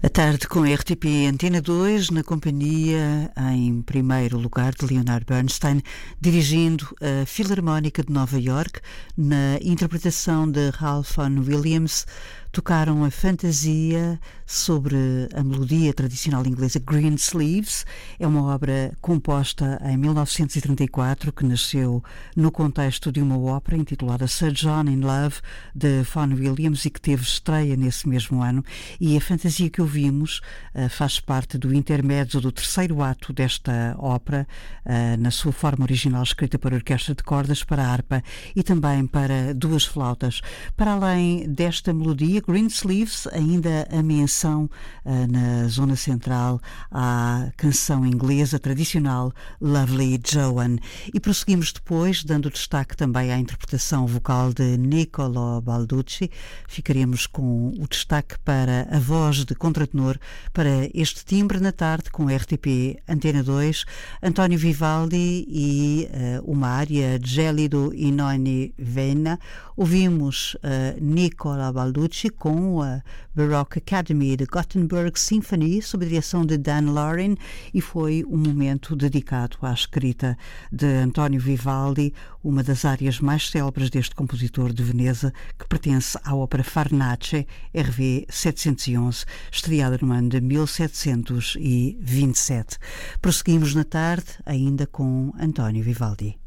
A tarde com a RTP Antena 2, na companhia, em primeiro lugar, de Leonard Bernstein, dirigindo a Filarmónica de Nova Iorque, na interpretação de Ralph Vaughan Williams. Tocaram a fantasia sobre a melodia tradicional inglesa Greensleeves. É uma obra composta em 1934, que nasceu no contexto de uma ópera intitulada Sir John in Love, de Vaughan Williams, e que teve estreia nesse mesmo ano. E a fantasia que ouvimos faz parte do intermédio do terceiro ato desta ópera, na sua forma original, escrita para orquestra de cordas, para harpa e também para duas flautas. Para além desta melodia, Greensleeves, ainda a menção na zona central à canção inglesa tradicional Lovely Joan. E prosseguimos depois, dando destaque também à interpretação vocal de Niccolo Balducci. Ficaremos com o destaque para a voz de contratenor para este timbre na tarde com a RTP Antena 2, António Vivaldi e uma área Gelido in ogni vena. Ouvimos Niccolo Balducci com a Baroque Academy de Gothenburg Symphony, sob a direção de Dan Lorin, e foi um momento dedicado à escrita de António Vivaldi, uma das áreas mais célebres deste compositor de Veneza, que pertence à ópera Farnace, RV 711, estreada no ano de 1727. Prosseguimos na tarde, ainda com António Vivaldi.